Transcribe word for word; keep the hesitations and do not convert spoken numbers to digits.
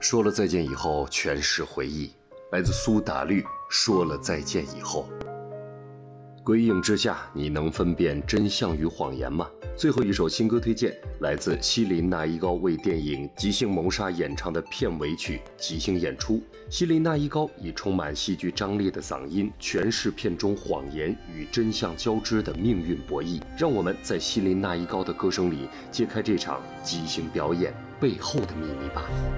说了再见以后，全是回忆。来自苏打绿，说了再见以后。鬼影之下，你能分辨真相与谎言吗？最后一首新歌推荐，来自希林娜依高为电影《即兴谋杀》演唱的片尾曲《即兴演出》。希林娜依高以充满戏剧张力的嗓音，诠释片中谎言与真相交织的命运博弈。让我们在希林娜依高的歌声里，揭开这场即兴表演背后的秘密吧。